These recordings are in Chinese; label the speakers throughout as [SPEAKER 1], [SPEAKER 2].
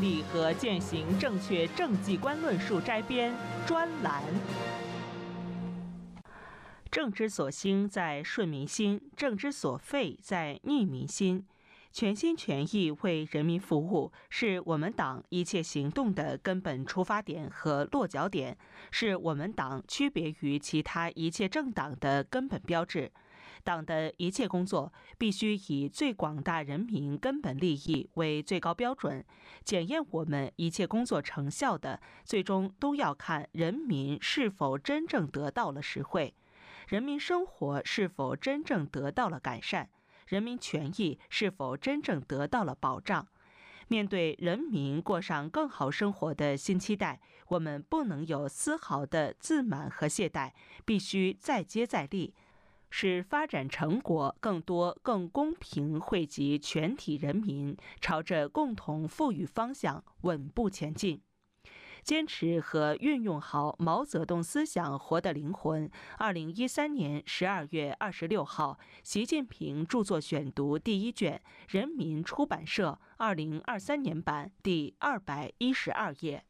[SPEAKER 1] 立和践行正确政绩观论述摘编专栏。政之所兴在顺民心，政之所废在逆民心。全心全意为人民服务，是我们党一切行动的根本出发点和落脚点，是我们党区别于其他一切政党的根本标志。党的一切工作必须以最广大人民根本利益为最高标准，检验我们一切工作成效的，最终都要看人民是否真正得到了实惠，人民生活是否真正得到了改善，人民权益是否真正得到了保障。面对人民过上更好生活的新期待，我们不能有丝毫的自满和懈怠，必须再接再厉，使发展成果更多更公平惠及全体人民，朝着共同富裕方向稳步前进。坚持和运用好毛泽东思想活的灵魂。2013年12月26号，习近平著作选读第1卷，人民出版社2023年版第212页。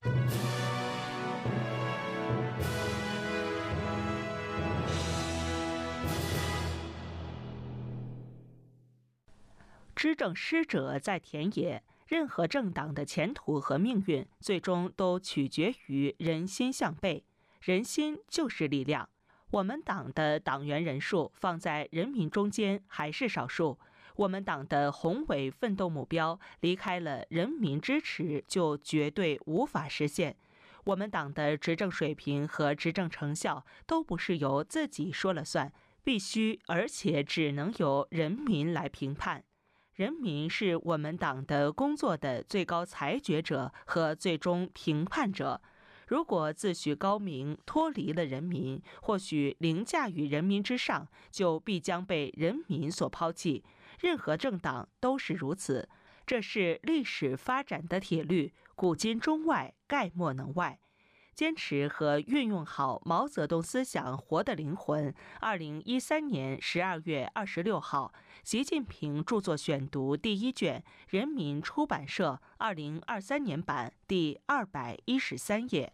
[SPEAKER 1] 知政师者在田也。任何政党的前途和命运，最终都取决于人心向背。人心就是力量。我们党的党员人数放在人民中间还是少数。我们党的宏伟奋斗目标，离开了人民支持，就绝对无法实现。我们党的执政水平和执政成效，都不是由自己说了算，必须而且只能由人民来评判。人民是我们党的工作的最高裁决者和最终评判者。如果自诩高明，脱离了人民，或许凌驾于人民之上，就必将被人民所抛弃。任何政党都是如此，这是历史发展的铁律，古今中外概莫能外。坚持和运用好毛泽东思想活的灵魂。2013年12月26号，习近平著作选读第1卷，人民出版社2023年版第213页。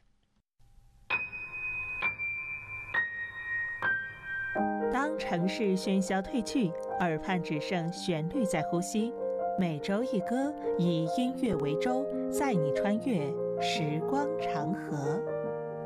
[SPEAKER 1] 当城市喧嚣退去，耳畔只剩旋律在呼吸。每周一歌，以音乐为舟，载你穿越时光长河。